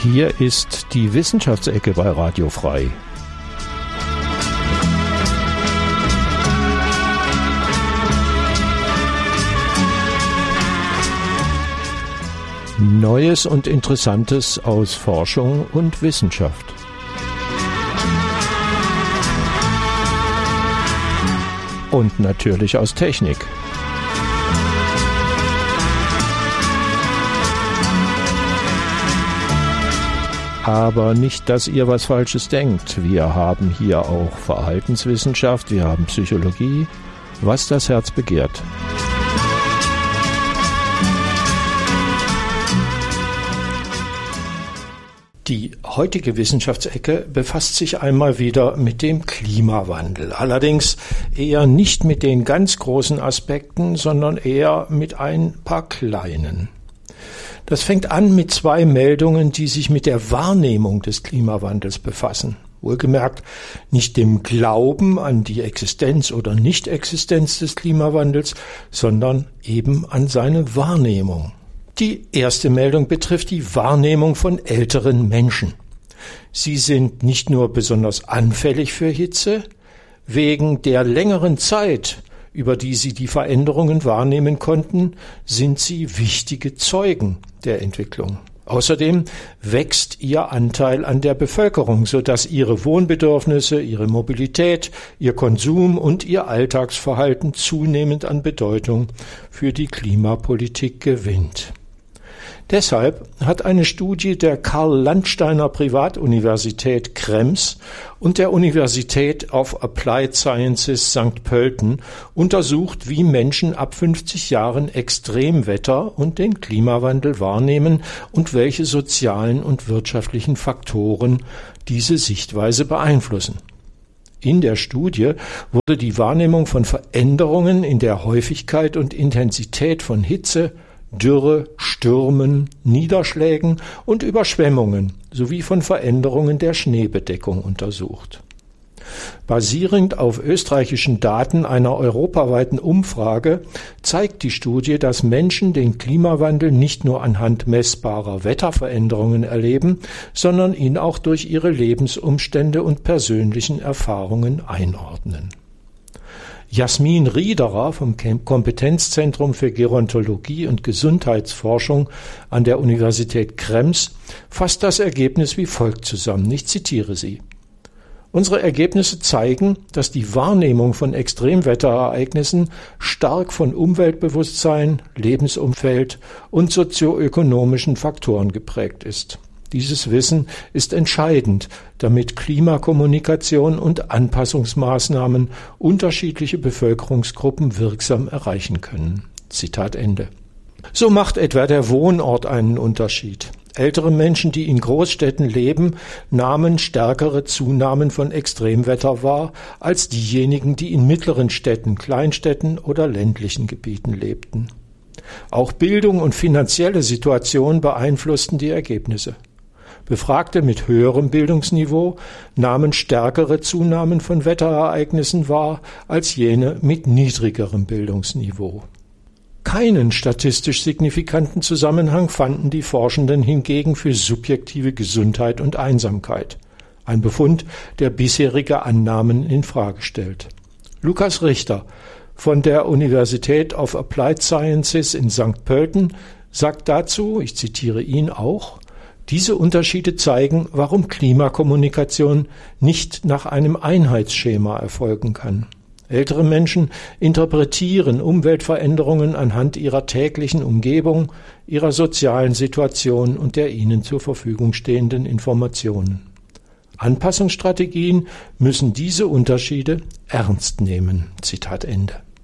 Hier ist die Wissenschaftsecke bei Radio Frei. Neues und Interessantes aus Forschung und Wissenschaft. Und natürlich aus Technik. Aber nicht, dass ihr was Falsches denkt. Wir haben hier auch Verhaltenswissenschaft, wir haben Psychologie, was das Herz begehrt. Die heutige Wissenschaftsecke befasst sich einmal wieder mit dem Klimawandel. Allerdings eher nicht mit den ganz großen Aspekten, sondern eher mit ein paar kleinen. Das fängt an mit zwei Meldungen, die sich mit der Wahrnehmung des Klimawandels befassen. Wohlgemerkt nicht dem Glauben an die Existenz oder Nichtexistenz des Klimawandels, sondern eben an seine Wahrnehmung. Die erste Meldung betrifft die Wahrnehmung von älteren Menschen. Sie sind nicht nur besonders anfällig für Hitze, wegen der längeren Zeit, über die sie die Veränderungen wahrnehmen konnten, sind sie wichtige Zeugen der Entwicklung. Außerdem wächst ihr Anteil an der Bevölkerung, sodass ihre Wohnbedürfnisse, ihre Mobilität, ihr Konsum und ihr Alltagsverhalten zunehmend an Bedeutung für die Klimapolitik gewinnt. Deshalb hat eine Studie der Karl-Landsteiner Privatuniversität Krems und der Universität of Applied Sciences St. Pölten untersucht, wie Menschen ab 50 Jahren Extremwetter und den Klimawandel wahrnehmen und welche sozialen und wirtschaftlichen Faktoren diese Sichtweise beeinflussen. In der Studie wurde die Wahrnehmung von Veränderungen in der Häufigkeit und Intensität von Hitze, Dürre, Stürmen, Niederschlägen und Überschwemmungen sowie von Veränderungen der Schneebedeckung untersucht. Basierend auf österreichischen Daten einer europaweiten Umfrage zeigt die Studie, dass Menschen den Klimawandel nicht nur anhand messbarer Wetterveränderungen erleben, sondern ihn auch durch ihre Lebensumstände und persönlichen Erfahrungen einordnen. Jasmin Riederer vom Kompetenzzentrum für Gerontologie und Gesundheitsforschung an der Universität Krems fasst das Ergebnis wie folgt zusammen. Ich zitiere sie. Unsere Ergebnisse zeigen, dass die Wahrnehmung von Extremwetterereignissen stark von Umweltbewusstsein, Lebensumfeld und sozioökonomischen Faktoren geprägt ist. Dieses Wissen ist entscheidend, damit Klimakommunikation und Anpassungsmaßnahmen unterschiedliche Bevölkerungsgruppen wirksam erreichen können. Zitat Ende. So macht etwa der Wohnort einen Unterschied. Ältere Menschen, die in Großstädten leben, nahmen stärkere Zunahmen von Extremwetter wahr als diejenigen, die in mittleren Städten, Kleinstädten oder ländlichen Gebieten lebten. Auch Bildung und finanzielle Situation beeinflussten die Ergebnisse. Befragte mit höherem Bildungsniveau nahmen stärkere Zunahmen von Wetterereignissen wahr als jene mit niedrigerem Bildungsniveau. Keinen statistisch signifikanten Zusammenhang fanden die Forschenden hingegen für subjektive Gesundheit und Einsamkeit. Ein Befund, der bisherige Annahmen in Frage stellt. Lukas Richter von der Universität of Applied Sciences in St. Pölten sagt dazu, ich zitiere ihn auch, diese Unterschiede zeigen, warum Klimakommunikation nicht nach einem Einheitsschema erfolgen kann. Ältere Menschen interpretieren Umweltveränderungen anhand ihrer täglichen Umgebung, ihrer sozialen Situation und der ihnen zur Verfügung stehenden Informationen. Anpassungsstrategien müssen diese Unterschiede ernst nehmen. Zitat Ende.